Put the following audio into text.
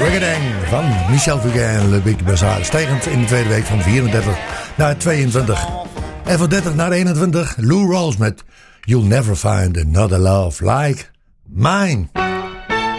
Reggae van Michel Fugain en Le Big Bazaar. Stijgend in de tweede week van 34 naar 22. En van 30 naar 21 Lou Rawls met You'll Never Find Another Love Like Mine.